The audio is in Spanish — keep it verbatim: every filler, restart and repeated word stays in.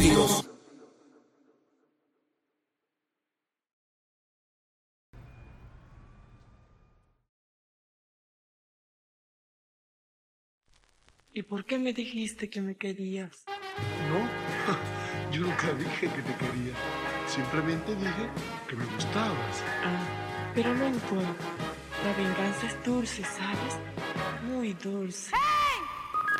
tíos. ¿Y por qué me dijiste que me querías? No, yo nunca dije que te quería. Simplemente dije que me gustabas. Ah, pero no importa. La venganza es dulce, ¿sabes? Muy dulce.